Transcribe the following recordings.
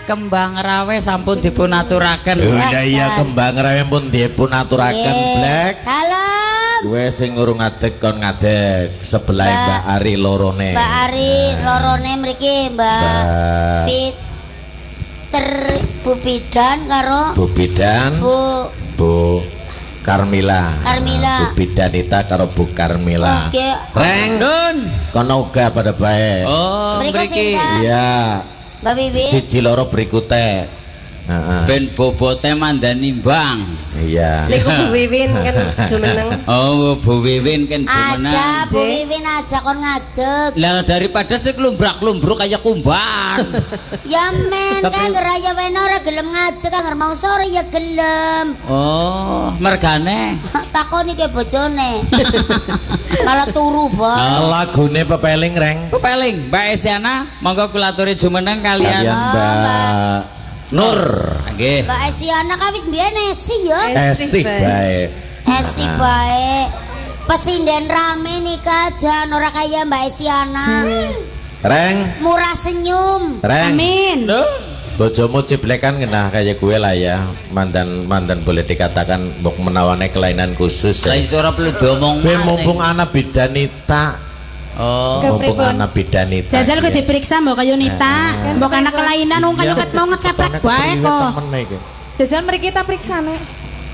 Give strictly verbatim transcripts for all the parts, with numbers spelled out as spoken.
Kembang Rawe sampun dipunaturaken. Iya iya Kembang Rawe pun dipunaturaken Black. Salam. Gue sing ngurung ngadeg kon ngadeg sebelah Mbak Ari lorone. Mbak Ari lorone mriki Mbak Fit ter Bu Bidan karo Bu Bidan Bu Bu Karmila. Karmila. Bu Bidanita karo Bu Karmila. Oke. Reng Dun. Kono uga pada bae. Oh, mriki. Iya. Mbak Bibi. Siji loro berikute. Heeh. Ben bobote mandani Mbang. Iya. Lha Bu Wiwin kan jumeneng. Oh, Bu Wiwin kan jumeneng. Aja Bu Wiwin aja kon ngadeg. Lah daripada sing klumbrak-klumbruk kaya kumban. Ya men kan raya wene ora gelem ngadeg kan mau sore ya gelem. Oh, mergane. Takoni ke bojone. Kalau turu, Bang. Lagune pepeling Reng. Pepeling Mbak Esiana, monggo kula aturi jumeneng kalian. Kalian Mbak Nur. Nggih. Mbak Esiana kawit mbiyen esi ya. Esi bae. Esi bae. Pesinden rame nikah jan ora kaya Mbak Esiana. Reng. Murah senyum. Reng. Amin. Bojomu ciplekan kena kayak gue lah ya. Mandan mandan boleh dikatakan mbok menawane kelainan khusus. Lah iso ora perlu diomong. Kowe mumpung ana bidanita. Oh, mumpung ana bidanita. Jajal kok diperiksa mbok kaya Nita. Mbok ana kelainan wong kaya ket mau ngeceplek bae kok. Jajal mriki kita periksa nek.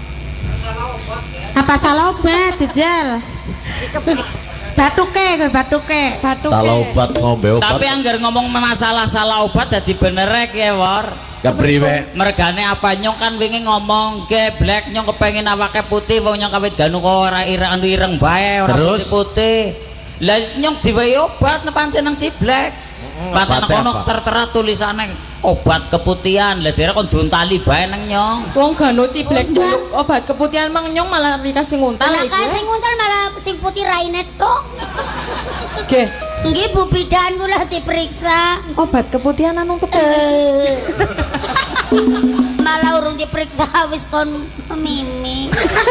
Apa salah obat Jajal? Batuke kowe batuke. Batuke. Salah obat ngombe obat. Tapi anggar ngomong masalah salah obat dadi benerek ya, Wor. Kepriwe? Mergane apa nyong kan wingi ngomong ke Black nyong kepengin awake putih wong nyong kawit ganu kok ora ireng-ireng bae ora putih-putih. Lah nyong diwehi obat pancen nang Ciblek. Pancen kono tertera tulisane obat keputihan. Lah jare kon duntali bae nang nyong. Wong ganu Ciblek dulu obat keputihan mang nyong malah dikasih nguntal. Lah kasih nguntal malah sing putih raine tok. Nggih. Nggih Bu Bidan kula diperiksa. Obat keputihan anu keputihan. Malah urung diperiksa wis kon mimi.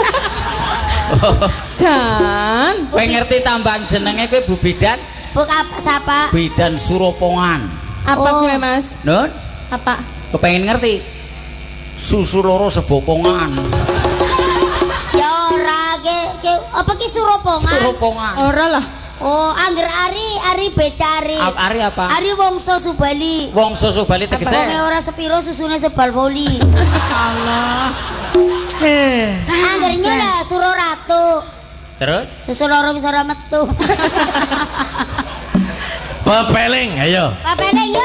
Jan. Kowe ngerti tambahan jenenge kowe Bu Bidan? Bu apa sapa? Bidan Suropongan. Apa Oh. gue Mas? Nun? Apa? Kepengin ngerti? Susu loro sebokongan. Ya ora ke, ke apa ki Suropongan? Suropongan. Ora lah. Oh, angger Ari, Ari becari. A- Ari apa? Ari Wongso Subali. Wong susu Bali tegese. Wonge ora sepiro susune sebal voli. Allah. Anggernya lah Suro Ratu. Terus? Susu loro bisa ora metu. Pepeling ayo. Papene yo